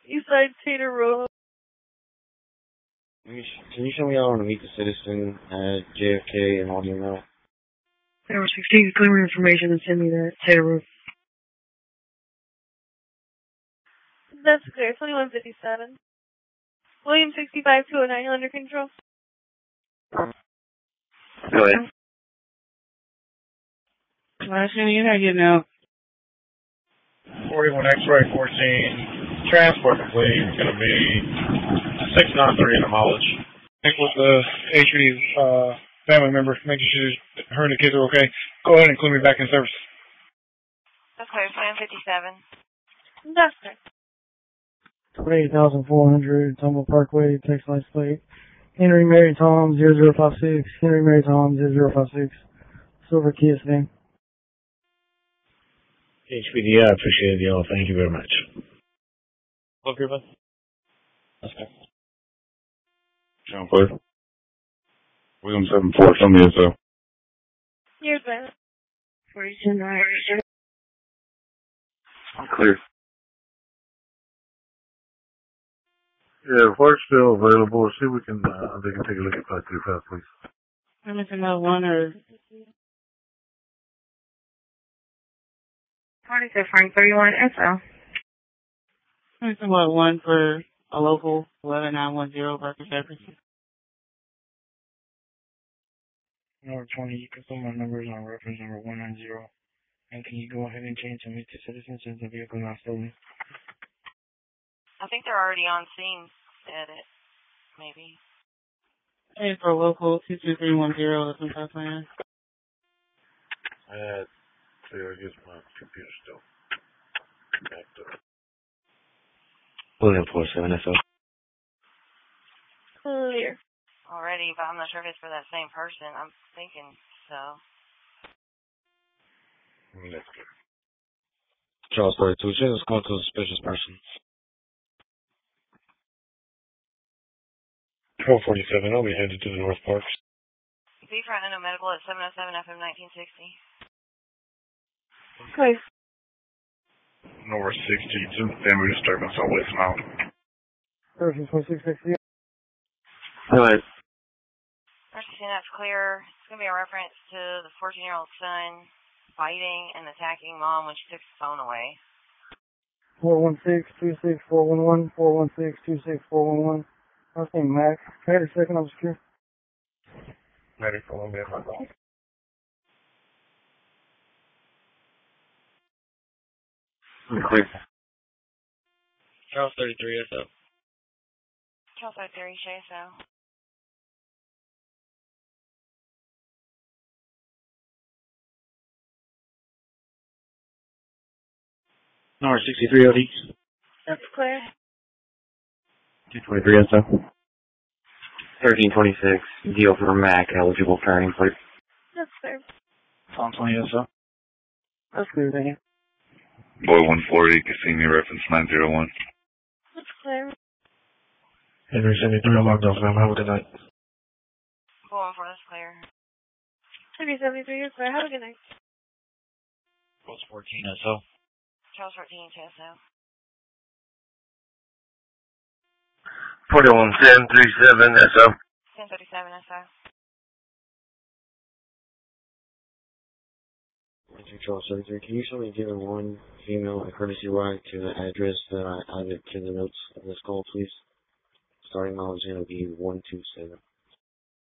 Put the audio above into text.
Eastside Tater Road. Can you show me out on to meet the citizen at JFK and Audio Mill? Number 16, clear information and send me that Tater Road. That's clear. 2157. William 65 209 under control. Go ahead. Last name you had getting out. 41 X-ray 14. Transport complete. It's going to be 693 in the mileage. I think with the HV family member, making sure her and the kids are okay. Go ahead and include me back in service. That's clear. 27. That's clear. 28,400, Tomo Parkway, Texas License Plate. Henry Mary Tom 0056, Henry Mary Tom 0056, Silver Kia sedan. HPD, I appreciate it, y'all. Thank you very much. Look here, bud. That's good. John Clay. William 74, show me so. Here's that. 42 I'm clear. Yeah, if work's still available, see if we can, they can take a look at 535, please. I'm missing another one or... 46 Frank 31 SO. I'm missing one for a local 11910 Berkeley Jefferson. Number 20, you can put my numbers on reference number 190. And can you go ahead and change to meet the citizen since the vehicle is not stolen? I think they're already on scene. Edit. Maybe. Hey, for local 22310, that's my plan. I guess my computer still backed up. William 47 SO. Clear. Already, but I'm not sure if it's for that same person. I'm thinking so. Let's go. Charles 42, let's go to a suspicious person. 1247, I'll be headed to the North Parks. B front no medical at 707 FM 1960. Okay. North 60, family disturbance all the way from out. Person 2660. Go ahead. First, that's clear. It's going to be a reference to the 14-year-old son biting and attacking mom when she took his phone away. 416-26411, 416-26411. Last name Mac. Wait a second, I'm secure. Ready for one minute, my phone. Clear. Charles 33 SO. Charles 33 SO. Number 63 OD. That's clear. 223 SO. 1326, deal for Mac, eligible turning plate. That's clear. Tom 20 SO. That's clear, thank you. Boy 140, Cassini reference 901. That's clear. Henry 73, I'm logged off, ma'am. Have a good night. Boy 14, that's clear. Henry 73, you're clear. Have a good night. Charles 14 SO. Charles 14 SO. 41737 SO. 1037 SO. Charles 33, can you show me giving one female a courtesy ride to the address that I added to the notes of this call, please? Starting mileage is going to be 127.